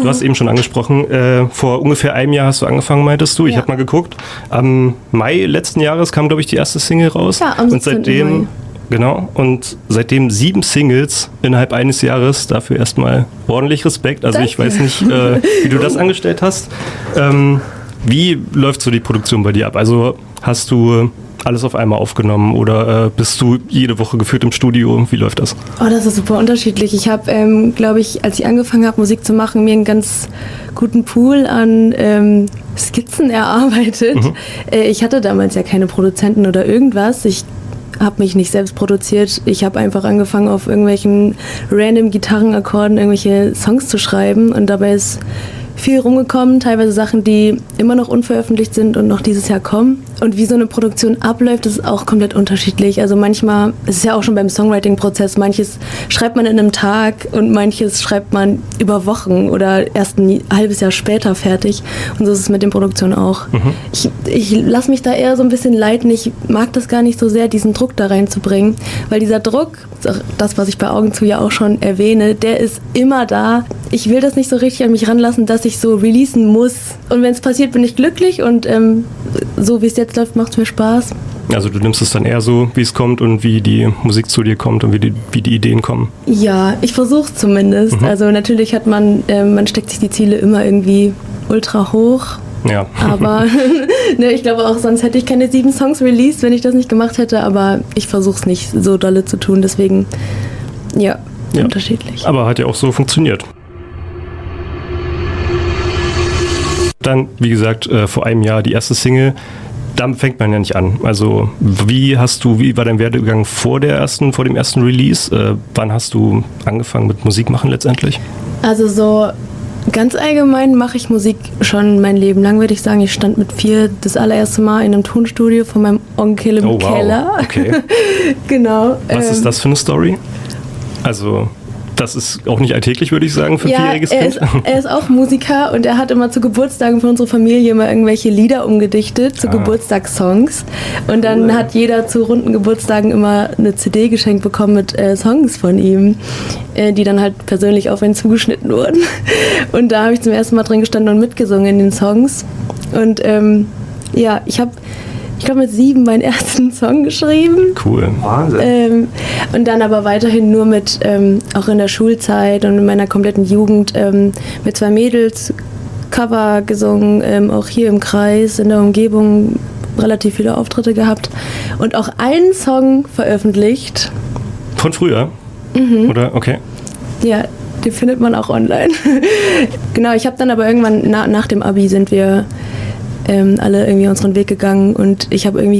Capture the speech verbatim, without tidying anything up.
du hast eben schon angesprochen, äh, vor ungefähr einem Jahr hast du angefangen, meintest du. Ich Ja. habe mal geguckt. Am Mai letzten Jahres kam, glaube ich, die erste Single raus. Ja, am und seitdem Mai. Genau, und seitdem sieben Singles innerhalb eines Jahres, dafür erstmal ordentlich Respekt. Also Danke. ich weiß nicht, äh, wie du das angestellt hast. Ähm, wie läuft so die Produktion bei dir ab? Also hast du alles auf einmal aufgenommen oder äh, bist du jede Woche geführt im Studio? Wie läuft das? Oh, das ist super unterschiedlich. Ich habe, ähm, glaube ich, als ich angefangen habe, Musik zu machen, mir einen ganz guten Pool an ähm, Skizzen erarbeitet. Mhm. Äh, ich hatte damals ja keine Produzenten oder irgendwas. Ich habe mich nicht selbst produziert. Ich habe einfach angefangen, auf irgendwelchen random Gitarrenakkorden irgendwelche Songs zu schreiben und dabei ist viel rumgekommen, teilweise Sachen, die immer noch unveröffentlicht sind und noch dieses Jahr kommen. Und wie so eine Produktion abläuft, ist auch komplett unterschiedlich. Also manchmal, es ist ja auch schon beim Songwriting-Prozess, manches schreibt man in einem Tag und manches schreibt man über Wochen oder erst ein halbes Jahr später fertig. Und so ist es mit den Produktionen auch. Mhm. Ich, ich lasse mich da eher so ein bisschen leiten. Ich mag das gar nicht so sehr, diesen Druck da reinzubringen, weil dieser Druck, das, was ich bei Augen zu ja auch schon erwähne, der ist immer da. Ich will das nicht so richtig an mich ranlassen, dass ich so releasen muss. Und wenn es passiert, bin ich glücklich und ähm, so wie es jetzt läuft, macht es mir Spaß. Also du nimmst es dann eher so, wie es kommt und wie die Musik zu dir kommt und wie die, wie die Ideen kommen. Ja, ich versuche es zumindest. Mhm. Also natürlich hat man, äh, man steckt sich die Ziele immer irgendwie ultra hoch. Ja. Aber ne, ich glaube auch, sonst hätte ich keine sieben Songs released, wenn ich das nicht gemacht hätte. Aber ich versuche es nicht so dolle zu tun, deswegen ja, ja, unterschiedlich. Aber hat ja auch so funktioniert. Dann, wie gesagt, äh, vor einem Jahr die erste Single. Damit fängt man ja nicht an. Also wie hast du, wie war dein Werdegang vor der ersten, vor dem ersten Release? Äh, wann hast du angefangen mit Musik machen letztendlich? Also so ganz allgemein mache ich Musik schon mein Leben lang, würde ich sagen. Ich stand mit vier das allererste Mal in einem Tonstudio von meinem Onkel im oh, wow. Keller. Okay. Genau. Was ähm, ist das für eine Story? Also das ist auch nicht alltäglich, würde ich sagen, für ein ja, vierjähriges er Kind. ist, er ist auch Musiker und er hat immer zu Geburtstagen für unsere Familie immer irgendwelche Lieder umgedichtet, zu ah. Geburtstagssongs. Und dann cool. hat jeder zu runden Geburtstagen immer eine C D geschenkt bekommen mit äh, Songs von ihm, äh, die dann halt persönlich auf ihn zugeschnitten wurden. Und da habe ich zum ersten Mal drin gestanden und mitgesungen in den Songs. Und ähm, ja, ich habe ich glaube, mit sieben meinen ersten Song geschrieben. Cool. Wahnsinn. Ähm, und dann aber weiterhin nur mit, ähm, auch in der Schulzeit und in meiner kompletten Jugend, ähm, mit zwei Mädels Cover gesungen, ähm, auch hier im Kreis, in der Umgebung relativ viele Auftritte gehabt und auch einen Song veröffentlicht. Von früher? Mhm. Oder? Okay. Ja, den findet man auch online. Genau, ich habe dann aber irgendwann, na, nach dem Abi sind wir ähm, alle irgendwie unseren Weg gegangen und ich habe irgendwie